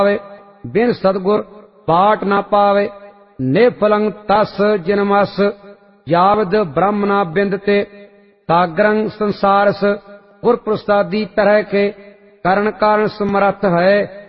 बिन सतगुर बाट ना पावे। निफलं तस जिनमस यावद ब्रह्म ना बिंदते। सागरं संसारस गुर प्रसादी तरह के करण कारण समर्थ है।